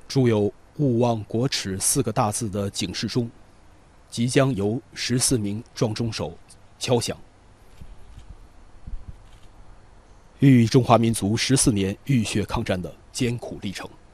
铸有勿忘国耻4个大字的警示钟，即将由14名撞钟手敲响，寓意中华民族14年浴血抗战的艰苦历程。